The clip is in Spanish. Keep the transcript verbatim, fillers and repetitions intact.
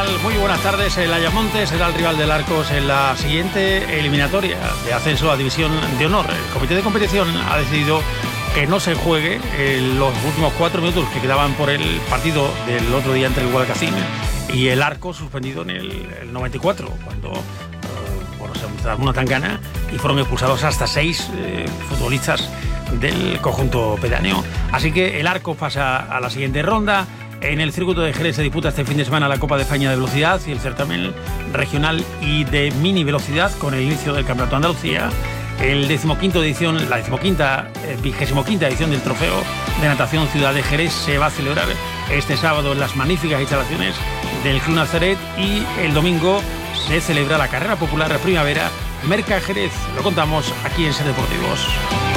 tal? Muy buenas tardes. El Ayamonte será el rival del Arcos en la siguiente eliminatoria de ascenso a División de Honor. El comité de competición ha decidido que no se juegue en los últimos cuatro minutos que quedaban por el partido del otro día entre el Guadalcacín y el Arcos, suspendido en el, el noventa y cuatro, cuando eh, bueno, se mostraron una tangana y fueron expulsados hasta seis eh, futbolistas del conjunto pedáneo. Así que el Arcos pasa a la siguiente ronda. En el circuito de Jerez se disputa este fin de semana la Copa de España de Velocidad y el certamen regional y de mini velocidad con el inicio del Campeonato de Andalucía. El decimoquinto edición, la decimoquinta, eh, vigésimo quinta edición del Trofeo de Natación Ciudad de Jerez se va a celebrar este sábado en las magníficas instalaciones del Club Nazaret, y el domingo se celebra la carrera popular Primavera Merca Jerez. Lo contamos aquí en Ser Deportivos.